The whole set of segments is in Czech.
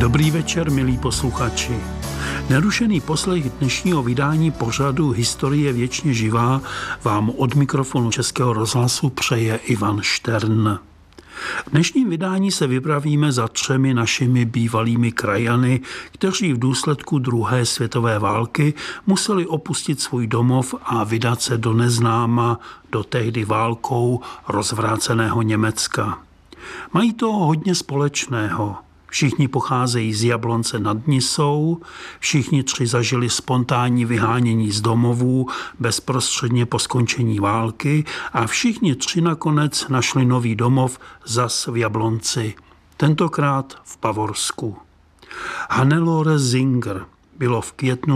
Dobrý večer, milí posluchači. Nerušený poslech dnešního vydání pořadu Historie věčně živá vám od mikrofonu Českého rozhlasu přeje Ivan Štern. V dnešním vydání se vypravíme za 3 našimi bývalými krajany, kteří v důsledku druhé světové války museli opustit svůj domov a vydat se do neznáma, do tehdy válkou rozvráceného Německa. Mají to hodně společného. Všichni pocházejí z Jablonce nad Nisou, všichni 3 zažili spontánní vyhánění z domovů bezprostředně po skončení války a všichni 3 nakonec našli nový domov zas v Jablonci, tentokrát v Bavorsku. Hannelore Singer bylo v květnu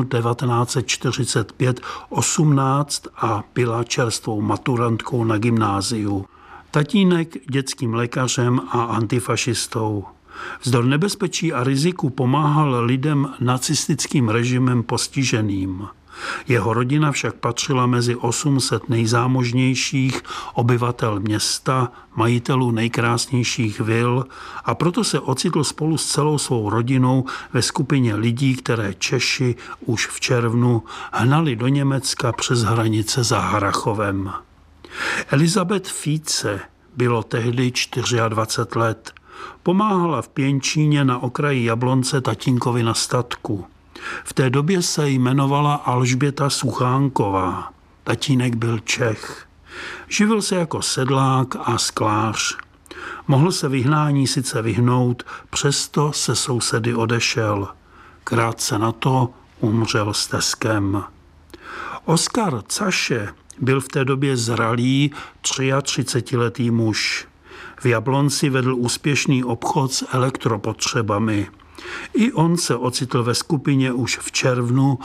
1945 18 a byla čerstvou maturantkou na gymnáziu. Tatínek dětským lékařem a antifašistou. Vzdor nebezpečí a riziku pomáhal lidem nacistickým režimem postiženým. Jeho rodina však patřila mezi 800 nejzámožnějších obyvatel města, majitelů nejkrásnějších vil a proto se ocitl spolu s celou svou rodinou ve skupině lidí, které Češi už v červnu hnali do Německa přes hranice za Harrachovem. Elizabeth Fietze bylo tehdy 24 let. Pomáhala v Pěnčíně na okraji Jablonce tatínkovi na statku. V té době se jmenovala Alžběta Suchánková. Tatínek byl Čech. Živil se jako sedlák a sklář. Mohl se vyhnání sice vyhnout, přesto se sousedy odešel. Krátce na to umřel steskem. Oskar Caše byl v té době zralý 33letý muž. V Jablonci vedl úspěšný obchod s elektropotřebami. I on se ocitl ve skupině už v červnu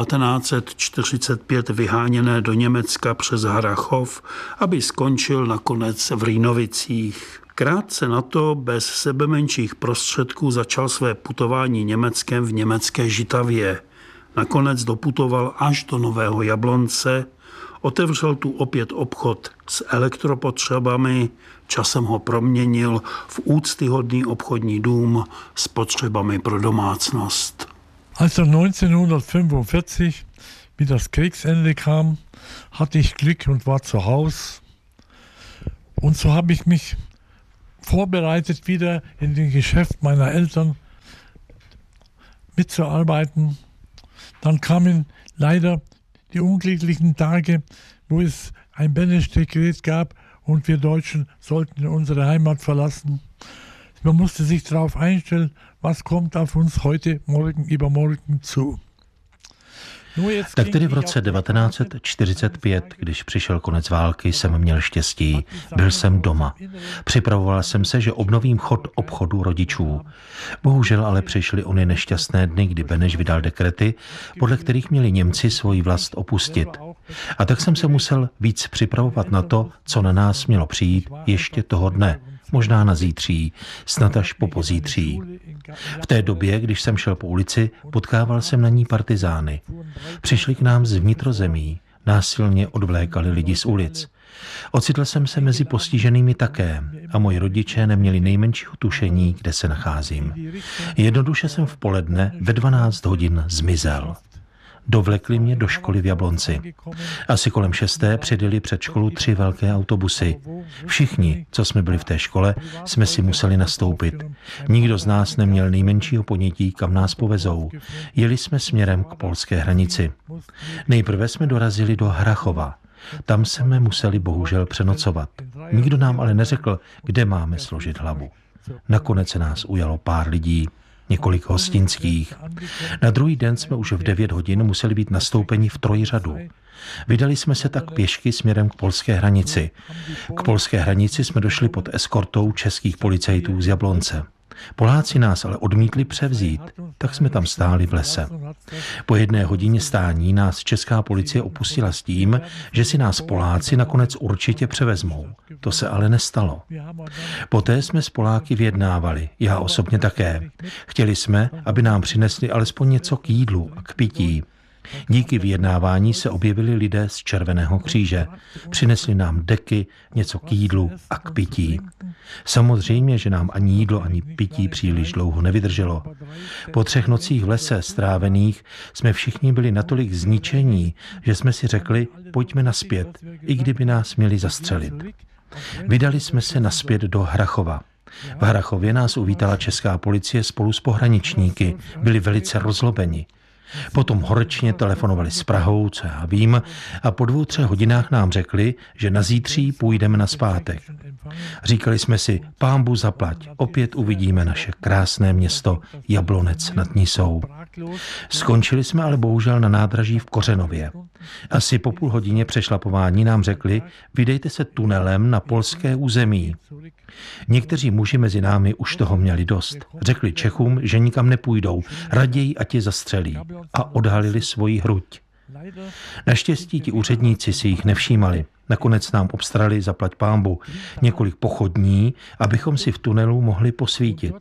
1945 vyháněné do Německa přes Harrachov, aby skončil nakonec v Rýnovicích. Krátce na to bez sebemenších prostředků začal své putování Německem v německé Žitavě. Nakonec doputoval až do Nového Jablonce, otevřel tu opět obchod s elektropotřebami, časem ho proměnil v úctyhodný obchodní dům s potřebami pro domácnost. Als 1945 wie das Kriegsende kam, hatte ich Glück und war zu Hause. Und so habe ich mich vorbereitet, wieder in dem Geschäft meiner Eltern mitzuarbeiten. Dann kamen leider die unglücklichen Tage, wo es ein Beneš-Dekret gab und wir Deutschen sollten unsere Heimat verlassen. Man musste sich darauf einstellen, was kommt auf uns heute, morgen, übermorgen zu. Tak tedy v roce 1945, když přišel konec války, jsem měl štěstí. Byl jsem doma. Připravoval jsem se, že obnovím chod obchodu rodičů. Bohužel ale přišly ony nešťastné dny, kdy Beneš vydal dekrety, podle kterých měli Němci svoji vlast opustit. A tak jsem se musel víc připravovat na to, co na nás mělo přijít ještě toho dne. Možná na zítří, snad až po pozítří. V té době, když jsem šel po ulici, potkával jsem na ní partizány. Přišli k nám z vnitrozemí, násilně odvlékali lidi z ulic. Ocitl jsem se mezi postiženými také a moji rodiče neměli nejmenšího tušení, kde se nacházím. Jednoduše jsem v poledne ve 12 hodin zmizel. Dovlekli mě do školy v Jablonci. Asi kolem 6. přijeli před školu 3 velké autobusy. Všichni, co jsme byli v té škole, jsme si museli nastoupit. Nikdo z nás neměl nejmenšího ponětí, kam nás povezou. Jeli jsme směrem k polské hranici. Nejprve jsme dorazili do Harrachova. Tam jsme museli bohužel přenocovat. Nikdo nám ale neřekl, kde máme složit hlavu. Nakonec se nás ujalo pár lidí. Několik hostinských. Na druhý den jsme už v 9 hodin museli být nastoupeni v trojřadu. Vydali jsme se tak pěšky směrem k polské hranici. K polské hranici jsme došli pod eskortou českých policajtů z Jablonce. Poláci nás ale odmítli převzít, tak jsme tam stáli v lese. Po 1 hodině stání nás česká policie opustila s tím, že si nás Poláci nakonec určitě převezmou. To se ale nestalo. Poté jsme s Poláky vyjednávali, já osobně také. Chtěli jsme, aby nám přinesli alespoň něco k jídlu a k pití. Díky vyjednávání se objevili lidé z Červeného kříže. Přinesli nám deky, něco k jídlu a k pití. Samozřejmě, že nám ani jídlo, ani pití příliš dlouho nevydrželo. Po 3 nocích v lese strávených jsme všichni byli natolik zničení, že jsme si řekli, pojďme naspět, i kdyby nás měli zastřelit. Vydali jsme se naspět do Hrachova. V Hrachově nás uvítala česká policie spolu s pohraničníky. Byli velice rozlobeni. Potom horečně telefonovali s Prahou, co já vím, a po 2-3 hodinách nám řekli, že na zítří půjdeme nazpátek. Říkali jsme si, pánbu zaplať, opět uvidíme naše krásné město Jablonec nad Nisou. Skončili jsme ale bohužel na nádraží v Kořenově. Asi po půl hodině přešlapování nám řekli, vydejte se tunelem na polské území. Někteří muži mezi námi už toho měli dost. Řekli Čechům, že nikam nepůjdou, raději ať je zastřelí, a odhalili svoji hruď. Naštěstí ti úředníci si jich nevšímali. Nakonec nám obstarali, zaplať pánbu, několik pochodní, abychom si v tunelu mohli posvítit.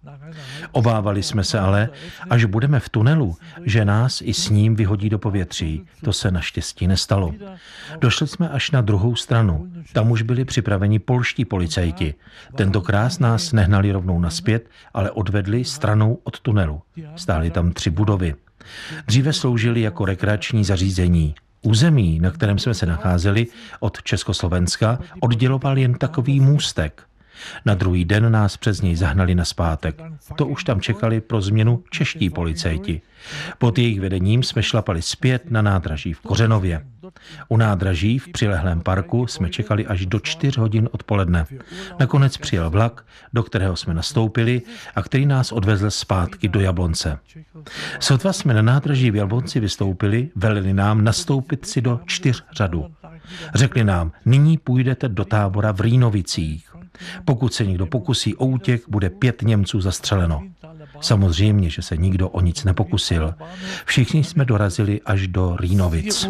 Obávali jsme se ale, až budeme v tunelu, že nás i s ním vyhodí do povětří. To se naštěstí nestalo. Došli jsme až na druhou stranu. Tam už byli připraveni polští policajti. Tentokrát nás nehnali rovnou nazpět, ale odvedli stranou od tunelu. Stály tam 3 budovy. Dříve sloužily jako rekreační zařízení. Území, na kterém jsme se nacházeli, od Československa odděloval jen takový můstek. Na druhý den nás přes něj zahnali nazpátek. To už tam čekali pro změnu čeští policajti. Pod jejich vedením jsme šlapali zpět na nádraží v Kořenově. U nádraží v přilehlém parku jsme čekali až do 4 hodin odpoledne. Nakonec přijel vlak, do kterého jsme nastoupili a který nás odvezl zpátky do Jablonce. Sotva jsme na nádraží v Jablonci vystoupili, veleli nám nastoupit si do 4 řadu. Řekli nám, nyní půjdete do tábora v Rýnovicích. Pokud se někdo pokusí o útěk, bude 5 Němců zastřeleno. Samozřejmě, že se nikdo o nic nepokusil. Všichni jsme dorazili až do Rýnovic.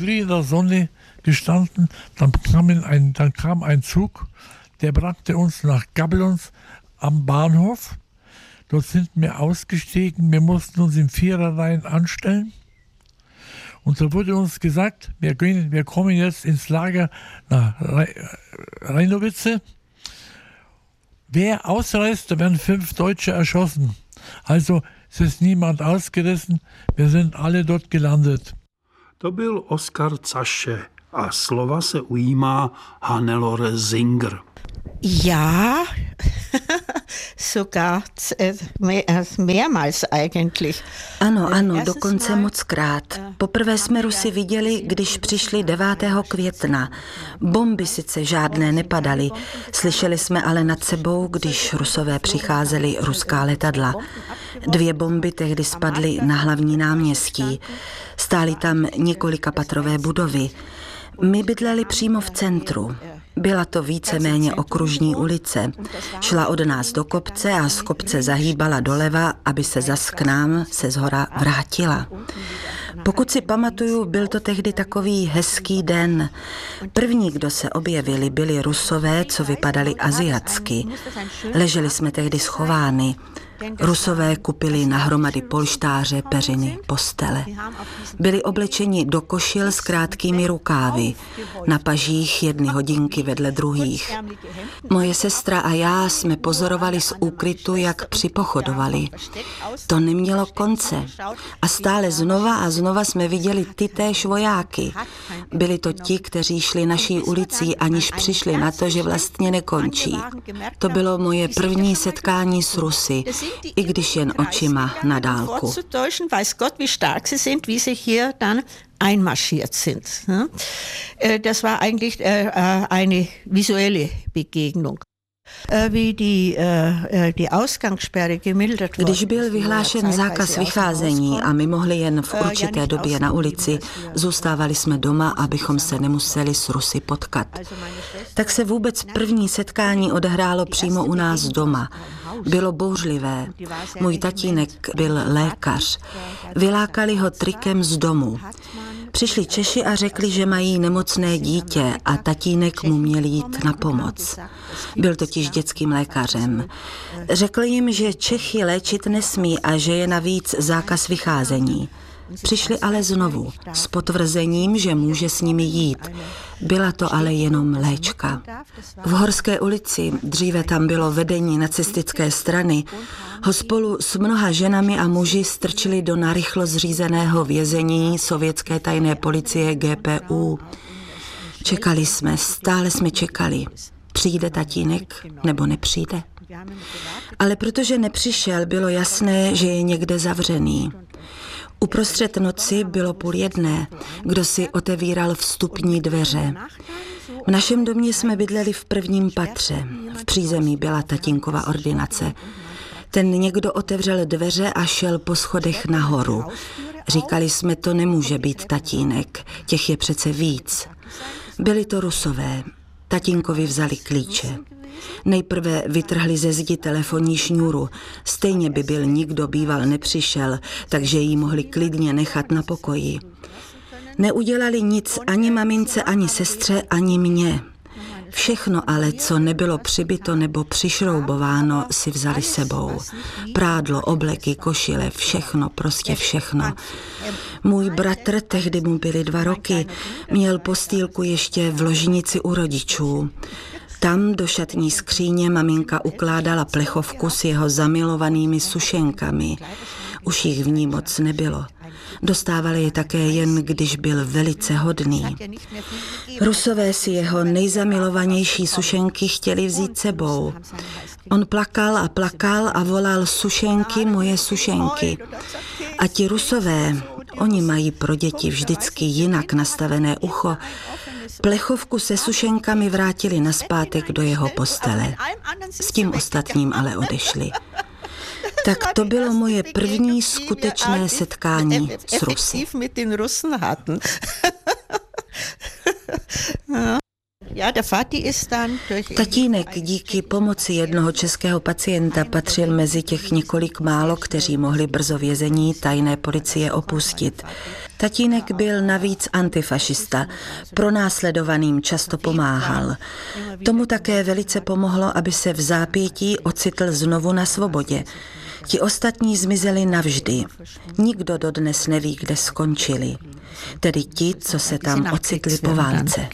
Dann kam ein Zug, der brachte uns nach Gablons am Bahnhof. Dort sind wir ausgestiegen, wir mussten uns in Viererreihen anstellen. Und so wurde uns gesagt, wir kommen jetzt ins Lager nach Rhinovice. Wer ausreist, da werden 5 Deutsche erschossen. Also es ist niemand ausgerissen, wir sind alle dort gelandet. To byl Oskar Zaše a slova se ujímá Hannelore Singer. Ja, sogar mehrmals eigentlich. Ano, dokonce mockrát. Poprvé jsme Rusy viděli, když přišli 9. května. Bomby sice žádné nepadaly, slyšeli jsme ale nad sebou, když Rusové přicházeli ruská letadla. 2 bomby tehdy spadly na hlavní náměstí. Stály tam několikapatrové budovy. My bydleli přímo v centru. Byla to víceméně okružní ulice. Šla od nás do kopce a z kopce zahýbala doleva, aby se zas k nám se zhora vrátila. Pokud si pamatuju, byl to tehdy takový hezký den. První, kdo se objevili, byli Rusové, co vypadali aziatsky. Leželi jsme tehdy schovány. Rusové kupili nahromady polštáře, peřiny, postele. Byli oblečeni do košil s krátkými rukávy, na pažích 1 hodinky vedle druhých. Moje sestra a já jsme pozorovali z úkrytu, jak připochodovali. To nemělo konce. A stále znova a znova jsme viděli tytéž vojáky. Byli to ti, kteří šli naší ulicí, aniž přišli na to, že vlastně nekončí. To bylo moje první setkání s Rusy, i když jen očima na dálku. Weiß Gott, wie stark sie sind, wie sie hier dann einmarschiert sind. Das war eigentlich eine visuelle Begegnung. Když byl vyhlášen zákaz vycházení a my mohli jen v určité době na ulici, zůstávali jsme doma, abychom se nemuseli s Rusy potkat. Tak se vůbec první setkání odehrálo přímo u nás doma. Bylo bouřlivé. Můj tatínek byl lékař. Vylákali ho trikem z domu. Přišli Češi a řekli, že mají nemocné dítě a tatínek mu měl jít na pomoc. Byl totiž dětským lékařem. Řekl jim, že Čechy léčit nesmí a že je navíc zákaz vycházení. Přišli ale znovu, s potvrzením, že může s nimi jít. Byla to ale jenom léčka. V Horské ulici, dříve tam bylo vedení nacistické strany, ho spolu s mnoha ženami a muži strčili do narychlo zřízeného vězení sovětské tajné policie GPU. Čekali jsme, stále jsme čekali. Přijde tatínek nebo nepřijde? Ale protože nepřišel, bylo jasné, že je někde zavřený. Uprostřed noci bylo 12:30, kdo si otevíral vstupní dveře. V našem domě jsme bydleli v prvním patře. V přízemí byla tatínkova ordinace. Ten někdo otevřel dveře a šel po schodech nahoru. Říkali jsme, to nemůže být tatínek, těch je přece víc. Byli to Rusové. Tatínkovi vzali klíče. Nejprve vytrhli ze zdi telefonní šňůru. Stejně by byl nikdo býval nepřišel, takže ji mohli klidně nechat na pokoji. Neudělali nic ani mamince, ani sestře, ani mně. Všechno ale, co nebylo přibito nebo přišroubováno, si vzali sebou. Prádlo, obleky, košile, všechno, prostě všechno. Můj bratr, tehdy mu byly 2 roky, měl postýlku ještě v ložnici u rodičů. Tam do šatní skříně maminka ukládala plechovku s jeho zamilovanými sušenkami. Už jich v ní moc nebylo. Dostávali je také jen, když byl velice hodný. Rusové si jeho nejzamilovanější sušenky chtěli vzít sebou. On plakal a volal sušenky, moje sušenky. A ti Rusové, oni mají pro děti vždycky jinak nastavené ucho, plechovku se sušenkami vrátili nazpátek do jeho postele. S tím ostatním ale odešli. Tak to bylo moje první skutečné setkání s Rusy. Tatínek díky pomoci jednoho českého pacienta patřil mezi těch několik málo, kteří mohli brzo vězení tajné policie opustit. Tatínek byl navíc antifašista, pronásledovaným často pomáhal. Tomu také velice pomohlo, aby se v zápětí ocitl znovu na svobodě. Ti ostatní zmizeli navždy. Nikdo dodnes neví, kde skončili. Tedy ti, co se tam ocitli po válce.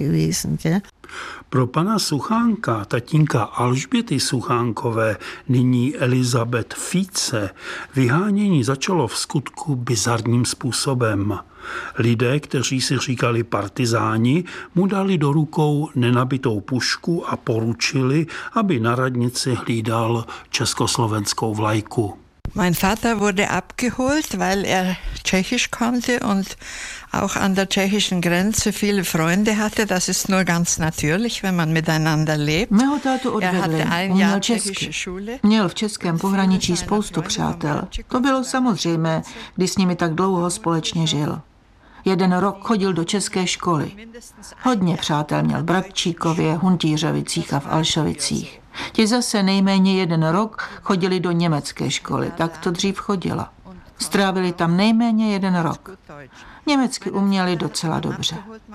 Pro pana Suchánka, tatínka Alžběty Suchánkové, nyní Elizabeth Fíce, vyhánění začalo v skutku bizarním způsobem. Lidé, kteří si říkali partizáni, mu dali do rukou nenabitou pušku a poručili, aby na radnici hlídal československou vlajku. Mein Vater wurde abgeholt, weil er Tschechisch konnte und auch an der tschechischen Grenze viele Freunde hatte. Das ist nur ganz natürlich, wenn man miteinander lebt. Mého tátu odvedli, uměl česky. Měl v českém pohraničí spoustu přátel. To bylo samozřejmé, když s nimi tak dlouho společně žil. 1 rok chodil do české školy. Hodně přátel měl v Bratčíkově, Huntířovicích a v Alšovicích. Ti zase nejméně 1 rok chodili do německé školy, tak to dřív chodilo. Strávili tam nejméně 1 rok. Německy uměli docela dobře.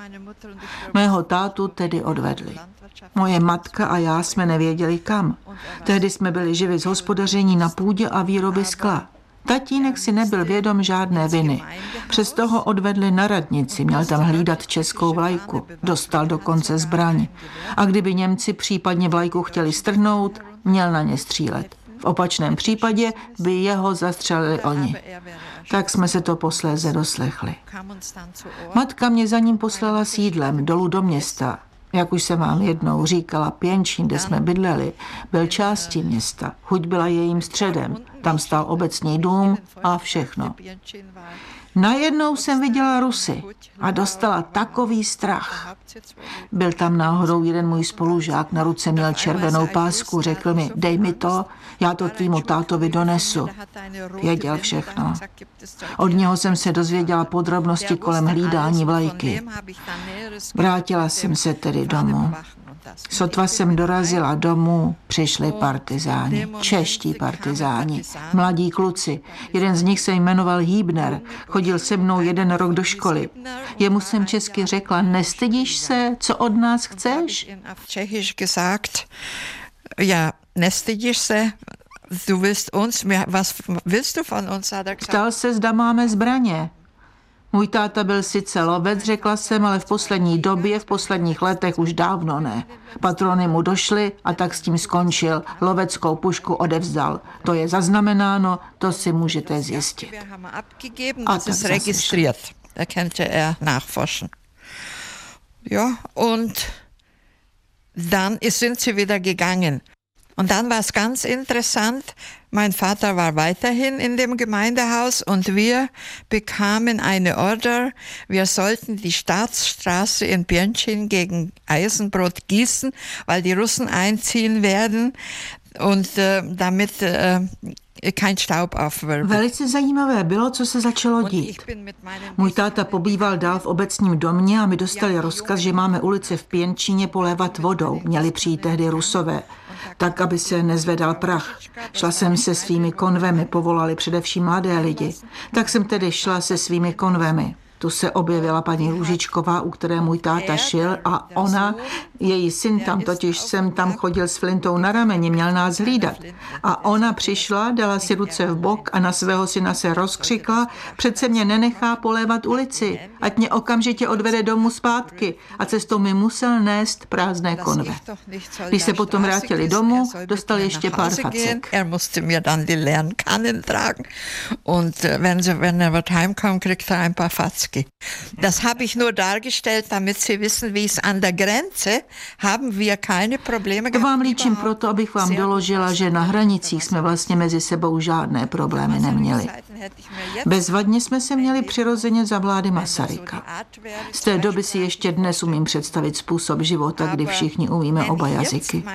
Mého tátu tedy odvedli. Moje matka a já jsme nevěděli kam. Tehdy jsme byli živi z hospodaření na půdě a výroby skla. Tatínek si nebyl vědom žádné viny. Přesto ho odvedli na radnici, měl tam hlídat českou vlajku. Dostal dokonce zbraň. A kdyby Němci případně vlajku chtěli strhnout, měl na ně střílet. V opačném případě by jeho zastřelili oni. Tak jsme se to posléze doslechli. Matka mě za ním poslala s jídlem dolů do města. Jak už jsem vám jednou říkala, Pěnčín, kde jsme bydleli, byl částí města. Huť byla jejím středem. Tam stál obecní dům a všechno. Najednou jsem viděla Rusy a dostala takový strach. Byl tam náhodou jeden můj spolužák, na ruce měl červenou pásku, řekl mi, dej mi to, já to tvýmu tátovi donesu. Věděl všechno. Od něho jsem se dozvěděla podrobnosti kolem hlídání vlajky. Vrátila jsem se tedy domů. Sotva jsem dorazila domů, přišli partizáni, čeští partizáni, mladí kluci. Jeden z nich se jmenoval Hýbner, chodil se mnou 1 rok do školy. Jemu jsem česky řekla, nestydíš se, co od nás chceš? Ja, nestydíš se, du willst uns, was willst du von uns? Ptal se, zda máme zbraně. Můj táta byl sice lovec, řekla jsem, ale v poslední době, v posledních letech už dávno ne. Patrony mu došly a tak s tím skončil. Loveckou pušku odevzdal. To je zaznamenáno, to si můžete zjistit. A to je registriert. Da könnte er nachforschen. Ja, und dann sind sie wieder gegangen. Und dann war es ganz interessant, mein Vater war weiterhin in dem Gemeindehaus und wir bekamen eine Order, wir sollten die Staatsstraße in Birnchen gegen Eisenbrot gießen, weil die Russen einziehen werden und damit kein Staub aufwirbelt. Velice zajímavé bylo, co se začalo dít. Můj táta pobýval dál v obecním domě a my dostali rozkaz, že máme ulice v Pěnčíně polévat vodou. Měli přijít tehdy Rusové, tak, aby se nezvedal prach. Šla jsem se svými konvemi, povolali především mladé lidi. Tak jsem tedy šla se svými konvemi. Tu se objevila paní Růžičková, u které můj táta šil a ona, její syn tam totiž sem tam chodil s flintou na rameni, měl nás hlídat. A ona přišla, dala si ruce v bok a na svého syna se rozkřikla, přece mě nenechá polévat ulici, ať mě okamžitě odvede domů zpátky a cestou mi musel nést prázdné konve. Když se potom vrátili domů, dostal ještě pár facek. Musste mir dann die leeren Kannen tragen und wenn er heimkam, kriegt er ein paar Fatzken. Das habe ich nur dargestellt, damit Sie wissen, wie es an der Grenze haben wir keine Probleme. To vám líčím proto, abych vám doložila, že na hranicích jsme vlastně mezi sebou žádné problémy neměli. Bezvadně jsme se měli přirozeně za vlády Masaryka. Z té doby si ještě dnes umím představit způsob života, kdy všichni umíme oba jazyky.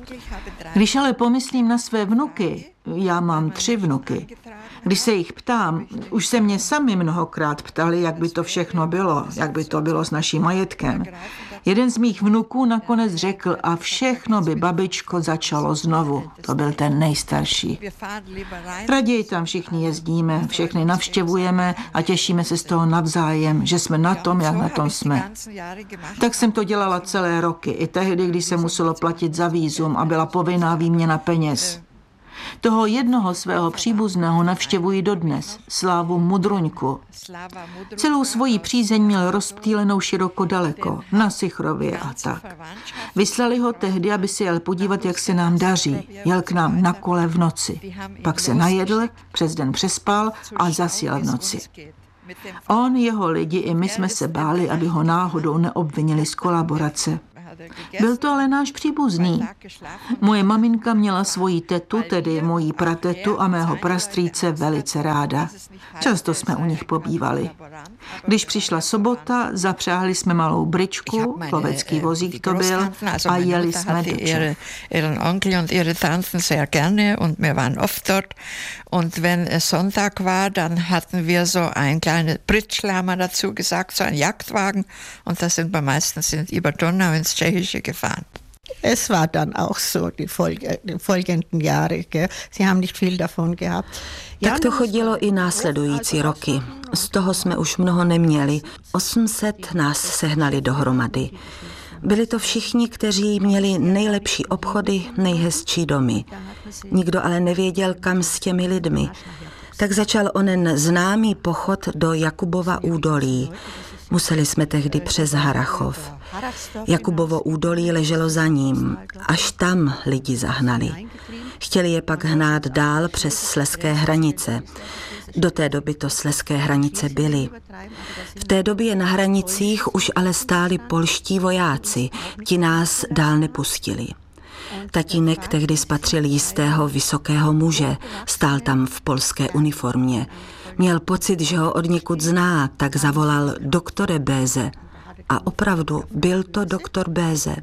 Když ale pomyslím na své vnuky, já mám 3 vnuky. Když se jich ptám, už se mě sami mnohokrát ptali, jak by to všechno bylo, jak by to bylo s naším majetkem. Jeden z mých vnuků nakonec řekl, a všechno by, babičko, začalo znovu. To byl ten nejstarší. Raději tam všichni jezdíme, všechny navštěvujeme a těšíme se z toho navzájem, že jsme na tom, jak na tom jsme. Tak jsem to dělala celé roky, i tehdy, když se muselo platit za vízum a byla povinná výměna peněz. Toho jednoho svého příbuzného navštěvuji dodnes, Slávu Mudruňku. Celou svoji přízeň měl rozptýlenou široko daleko, na Sichrově a tak. Vyslali ho tehdy, aby si jel podívat, jak se nám daří. Jel k nám na kole v noci. Pak se najedl, přes den přespal a zas jel v noci. On, jeho lidi i my jsme se báli, aby ho náhodou neobvinili z kolaborace. Byl to ale náš příbuzný. Moje maminka měla svoji tetu, tedy moji pratetu a mého prastrýce velice ráda. Často jsme u nich pobývali. Když přišla sobota, zapřáhli jsme malou bričku, lovecký vozík to byl, a jeli jsme do Čech. Ihren Onkel und ihre Tanten sehr gerne und wir waren oft dort. Und wenn es Sonntag war, dann hatten wir so ein kleines Britschle, haben wir dazu gesagt, so ein Jagdwagen. Und da sind wir meistens über Donau ins Tschechische gefahren. Es war dann auch so die folgenden Jahre. Gell? Sie haben nicht viel davon gehabt. Tak to chodilo i následující roky. Z toho jsme už mnoho neměli. 800 nás sehnali dohromady. Byli to všichni, kteří měli nejlepší obchody, nejhezčí domy. Nikdo ale nevěděl, kam s těmi lidmi. Tak začal onen známý pochod do Jakubova údolí. Museli jsme tehdy přes Harachov. Jakubovo údolí leželo za ním. Až tam lidi zahnali. Chtěli je pak hnát dál přes slezské hranice. Do té doby to slezské hranice byly. V té době na hranicích už ale stáli polští vojáci. Ti nás dál nepustili. Tatínek tehdy spatřil jistého vysokého muže. Stál tam v polské uniformě. Měl pocit, že ho odněkud zná, tak zavolal doktore Béze. A opravdu byl to doktor Béze.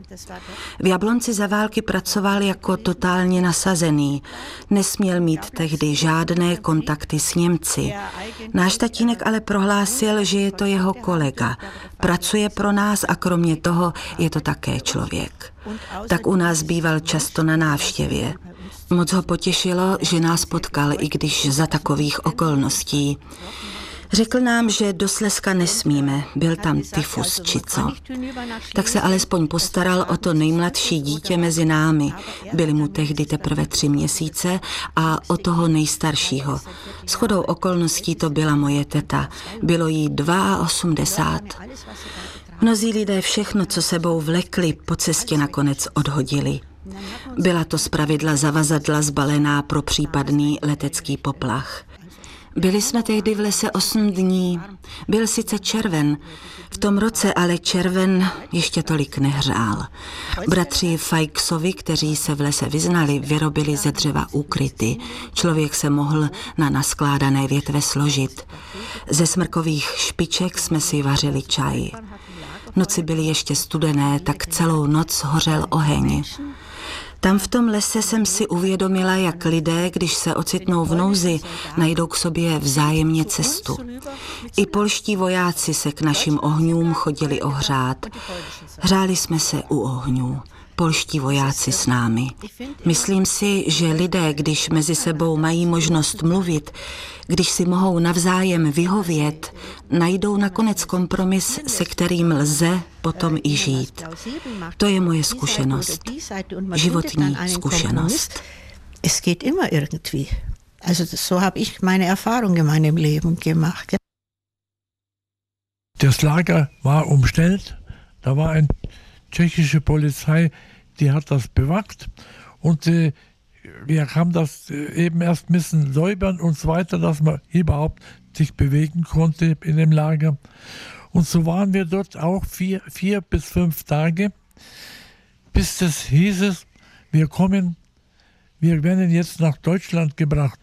V Jablonci za války pracoval jako totálně nasazený. Nesměl mít tehdy žádné kontakty s Němci. Náš tatínek ale prohlásil, že je to jeho kolega. Pracuje pro nás a kromě toho je to také člověk. Tak u nás býval často na návštěvě. Moc ho potěšilo, že nás potkal, i když za takových okolností. Řekl nám, že do Slezska nesmíme, byl tam tyfus či co. Tak se alespoň postaral o to nejmladší dítě mezi námi. Byly mu tehdy teprve 3 měsíce a o toho nejstaršího. Shodou okolností to byla moje teta. Bylo jí 82. Mnozí lidé všechno, co sebou vlekli, po cestě nakonec odhodili. Byla to zpravidla zavazadla zbalená pro případný letecký poplach. Byli jsme tehdy v lese 8 dní. Byl sice červen, v tom roce ale červen ještě tolik nehřál. Bratři Fajksovi, kteří se v lese vyznali, vyrobili ze dřeva úkryty. Člověk se mohl na naskládané větve složit. Ze smrkových špiček jsme si vařili čaj. Noci byly ještě studené, tak celou noc hořel oheň. Tam v tom lese jsem si uvědomila, jak lidé, když se ocitnou v nouzi, najdou k sobě vzájemně cestu. I polští vojáci se k našim ohňům chodili ohřát. Hřáli jsme se u ohňů. Polští vojáci s námi. Myslím si, že lidé, když mezi sebou mají možnost mluvit, když si mohou navzájem vyhovět, najdou nakonec kompromis, se kterým lze potom i žít. To je moje zkušenost. Životní zkušenost. Es geht immer irgendwie. Also so habe ich meine Erfahrung in meinem Leben gemacht. Das Lager war umstellt. Da war eine tschechische Polizei, die hat das bewacht und wir haben das eben erst müssen säubern und so weiter, dass man überhaupt sich bewegen konnte in dem Lager. Und so waren wir dort auch 4 bis 5 Tage, bis das hieß es, wir werden jetzt nach Deutschland gebracht.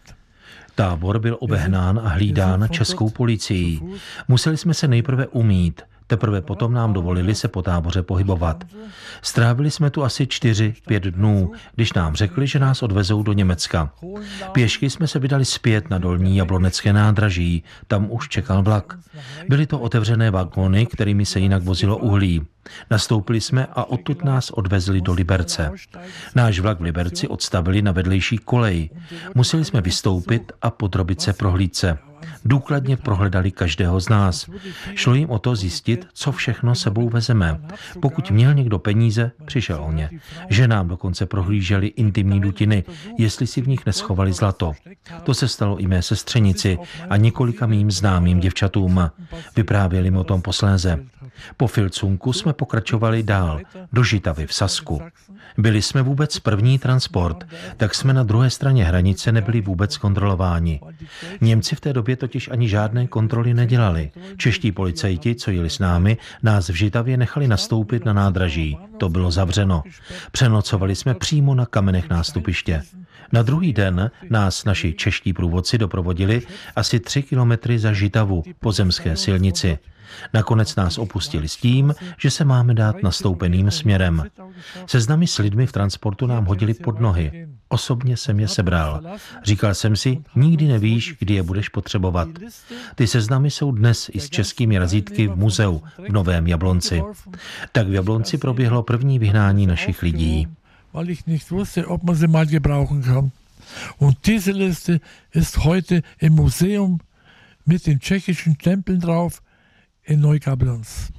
Tábor byl obehnán a hlídán českou policií. Museli jsme se nejprve umýt. Teprve potom nám dovolili se po táboře pohybovat. Strávili jsme tu asi 4-5 dnů, když nám řekli, že nás odvezou do Německa. Pěšky jsme se vydali zpět na dolní Jablonecké nádraží, tam už čekal vlak. Byly to otevřené vagóny, kterými se jinak vozilo uhlí. Nastoupili jsme a odtud nás odvezli do Liberce. Náš vlak v Liberci odstavili na vedlejší kolej. Museli jsme vystoupit a podrobit se prohlídce. Důkladně prohledali každého z nás. Šlo jim o to zjistit, co všechno sebou vezeme. Pokud měl někdo peníze, přišel o ně. Ženám dokonce prohlíželi intimní dutiny, jestli si v nich neschovali zlato. To se stalo i mé sestřenici a několika mým známým děvčatům. Vyprávěli mi o tom posléze. Po Filcunku jsme pokračovali dál, do Žitavy v Sasku. Byli jsme vůbec první transport, tak jsme na druhé straně hranice nebyli vůbec kontrolováni. Němci v té době totiž ani žádné kontroly nedělali. Čeští policajti, co jeli s námi, nás v Žitavě nechali nastoupit na nádraží. To bylo zavřeno. Přenocovali jsme přímo na kamenech nástupiště. Na druhý den nás naši čeští průvodci doprovodili asi 3 kilometry za Žitavu po zemské silnici. Nakonec nás opustili s tím, že se máme dát nastoupeným směrem. Seznamy s lidmi v transportu nám hodili pod nohy. Osobně jsem je sebral. Říkal jsem si, nikdy nevíš, kdy je budeš potřebovat. Ty seznamy jsou dnes i s českými razítky v muzeu v Novém Jablonci. Tak v Jablonci proběhlo první vyhnání našich lidí. Weil ich nicht wusste, ob man sie mal gebrauchen kann. Und diese Liste ist heute im Museum mit den tschechischen Stempeln drauf in Neugablonz.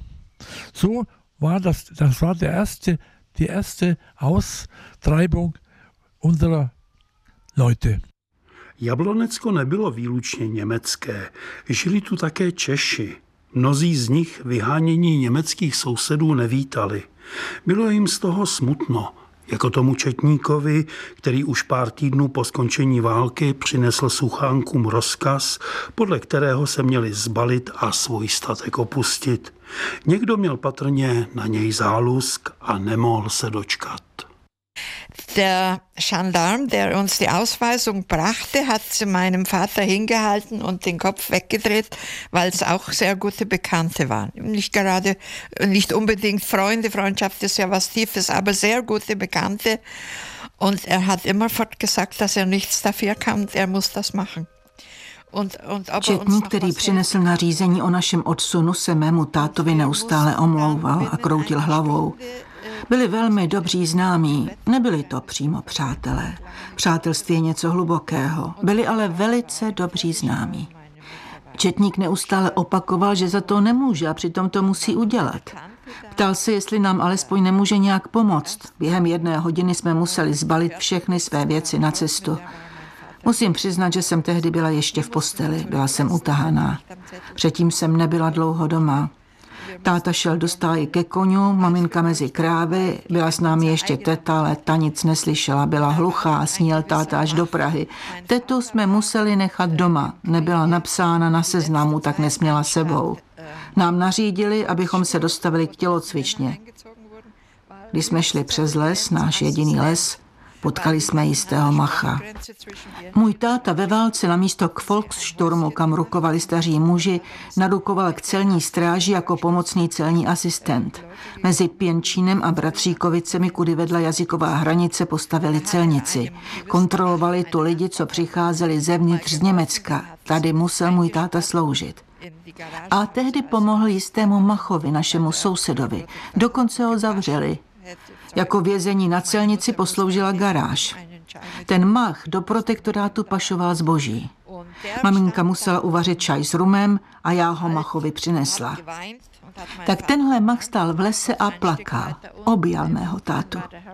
So war das war die erste Austreibung unserer Leute. Jablonecko nebylo výlučně německé. Žili tu také Češi. Mnozí z nich vyhánění německých sousedů nevítali. Bylo jim z toho smutno. Jako tomu četníkovi, který už pár týdnů po skončení války přinesl suchánkům rozkaz, podle kterého se měli zbalit a svůj statek opustit. Někdo měl patrně na něj zálusk a nemohl se dočkat. Der Gendarm, der uns die Ausweisung brachte, hat sie meinem Vater hingehalten und den Kopf weggedreht, weil es auch sehr gute Bekannte waren. Nicht unbedingt Freunde, Freundschaft ist ja was Tiefes, aber sehr gute Bekannte. Und er hat immerfort gesagt, dass er nichts dafür kann, er muss das machen. Četník, který přinesl nařízení o našem odsunu, se mému tátovi neustále omlouval a kroutil hlavou. Byli velmi dobří známí, nebyli to přímo přátelé. Přátelství je něco hlubokého, byli ale velice dobří známí. Četník neustále opakoval, že za to nemůže a přitom to musí udělat. Ptal se, jestli nám alespoň nemůže nějak pomoct. Během 1 hodiny jsme museli zbalit všechny své věci na cestu. Musím přiznat, že jsem tehdy byla ještě v posteli. Byla jsem utahaná. Předtím jsem nebyla dlouho doma. Táta šel do stáje ke koňu, maminka mezi krávy, byla s námi ještě teta, ale ta nic neslyšela, byla hluchá, sníl táta až do Prahy. Tetu jsme museli nechat doma, nebyla napsána na seznamu, tak nesměla sebou. Nám nařídili, abychom se dostavili k tělocvičně. Když jsme šli přes les, náš jediný les, potkali jsme jistého macha. Můj táta ve válce na místo k Volkssturmu, kam rukovali staří muži, narukoval k celní stráži jako pomocný celní asistent. Mezi Pěnčínem a Bratříkovicemi, kudy vedla jazyková hranice, postavili celnici. Kontrolovali tu lidi, co přicházeli zevnitř z Německa. Tady musel můj táta sloužit. A tehdy pomohl jistému machovi, našemu sousedovi. Dokonce ho zavřeli. Jako vězení na celnici posloužila garáž. Ten mach do protektorátu pašoval zboží. Maminka musela uvařit čaj s rumem a já ho machovi přinesla. Tak tenhle mach stál v lese a plakal. Objal mého tátu.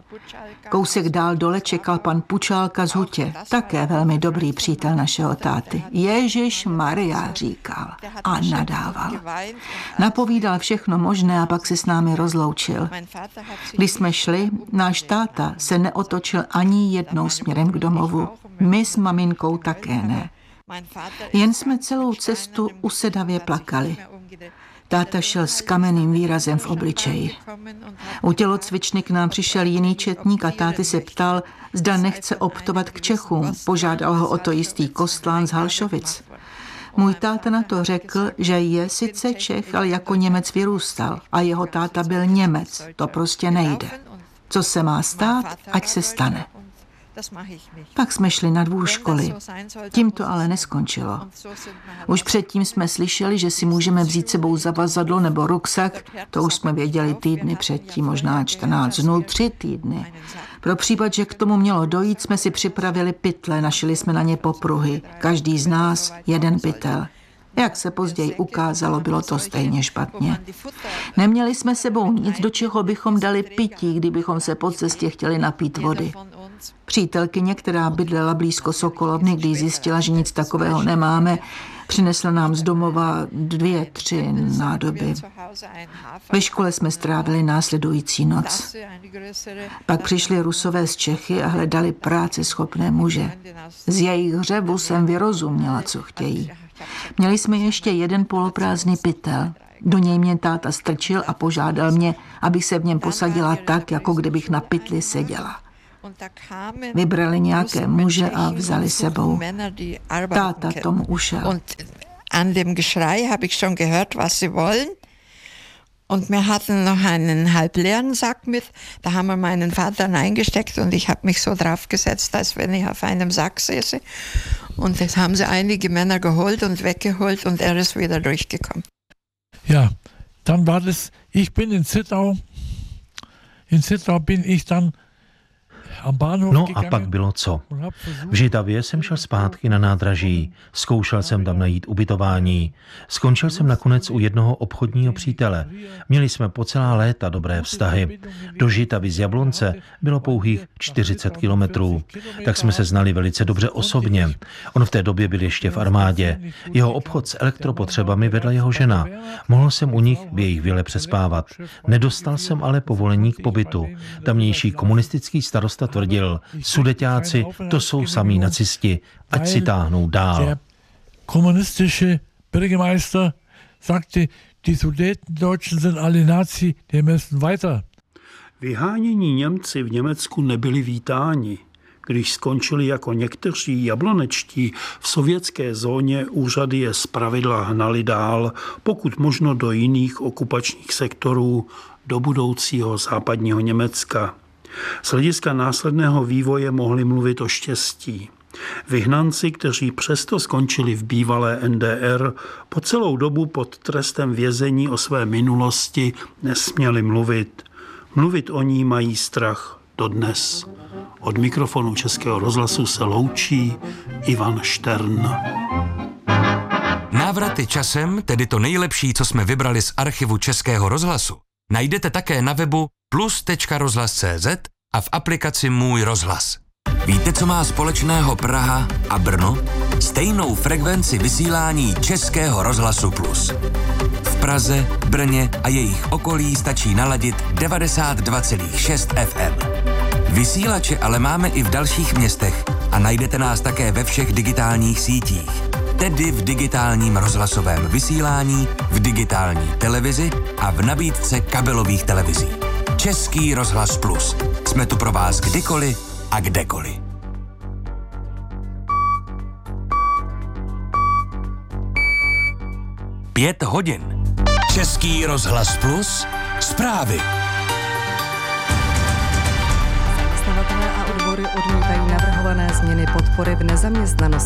Kousek dál dole čekal pan Pučálka z Hutě, také velmi dobrý přítel našeho táty. Ježiš Maria, říkal a nadával. Napovídal všechno možné a pak se s námi rozloučil. Když jsme šli, náš táta se neotočil ani jednou směrem k domovu. My s maminkou také ne. Jen jsme celou cestu usedavě plakali. Táta šel s kamenným výrazem v obličeji. U tělocvičny k nám přišel jiný četník a táty se ptal, zda nechce optovat k Čechům. Požádal ho o to jistý Kostlán z Halšovic. Můj táta na to řekl, že je sice Čech, ale jako Němec vyrůstal. A jeho táta byl Němec. To prostě nejde. Co se má stát, ať se stane. Pak jsme šli na dvůr školy. Tím to ale neskončilo. Už předtím jsme slyšeli, že si můžeme vzít sebou zavazadlo nebo ruksak. To už jsme věděli týdny předtím, možná 14 dnů, 3 týdny. Pro případ, že k tomu mělo dojít, jsme si připravili pytle, našili jsme na ně popruhy. Každý z nás 1 pytel. Jak se později ukázalo, bylo to stejně špatně. Neměli jsme sebou nic, do čeho bychom dali pití, kdybychom se po cestě chtěli napít vody. Přítelkyně, která bydlela blízko Sokolovny, když zjistila, že nic takového nemáme, přinesla nám z domova 2, 3 nádoby. Ve škole jsme strávili následující noc. Pak přišli Rusové z Čechy a hledali práceschopné muže. Z jejich řevu jsem vyrozuměla, co chtějí. Měli jsme ještě 1 poloprázdný pytel. Do něj mě táta strčil a požádal mě, abych se v něm posadila tak, jako kdybych na pytli seděla. Vybrali nějaké muže a vzali sebou. Táta tomu ušel. An dem Geschrei habe ich schon gehört, was sie wollen. Und wir hatten noch einen halb leeren Sack mit. Da haben wir meinen Vater reingesteckt und ich habe mich so draufgesetzt, als wenn ich auf einem Sack säße. Und das haben sie einige Männer geholt und weggeholt und er ist wieder durchgekommen. Ja, dann war das, ich bin in Zittau bin ich dann. No a pak bylo co? V Žitavě jsem šel zpátky na nádraží, zkoušel jsem tam najít ubytování. Skončil jsem nakonec u jednoho obchodního přítele. Měli jsme po celá léta dobré vztahy. Do Žitavy z Jablonce bylo pouhých 40 kilometrů. Tak jsme se znali velice dobře osobně. On v té době byl ještě v armádě. Jeho obchod s elektropotřebami vedla jeho žena. Mohl jsem u nich v jejich vile přespávat. Nedostal jsem ale povolení k pobytu. Tamnější komunistický starosta tvrdil, Sudeťáci, to jsou samí nacisti, ať si táhnou dál. Der kommunistische Bürgermeister sagte, die Sudetendeutschen sind alle Nazi, die müssen weiter. Vyhánění Němci v Německu nebyli vítáni. Když skončili jako někteří jablonečtí v sovětské zóně, úřady je zpravidla hnali dál, pokud možno do jiných okupačních sektorů, do budoucího západního Německa. Z hlediska následného vývoje mohli mluvit o štěstí. Vyhnanci, kteří přesto skončili v bývalé NDR, po celou dobu pod trestem vězení o své minulosti nesměli mluvit. Mluvit o ní mají strach dodnes. Od mikrofonu Českého rozhlasu se loučí Ivan Štern. Návraty časem, tedy to nejlepší, co jsme vybrali z archivu Českého rozhlasu, najdete také na webu plus.rozhlas.cz a v aplikaci Můj rozhlas. Víte, co má společného Praha a Brno? Stejnou frekvenci vysílání Českého rozhlasu Plus. V Praze, Brně a jejich okolí stačí naladit 92,6 FM. Vysílače ale máme i v dalších městech a najdete nás také ve všech digitálních sítích. Tedy v digitálním rozhlasovém vysílání, v digitální televizi a v nabídce kabelových televizí. Český rozhlas Plus. Jsme tu pro vás kdykoliv a kdekoliv. Pět hodin. Český rozhlas Plus. Zprávy. Zaměstnavatelé a odbory odmítají navrhované změny podpory v nezaměstnanosti.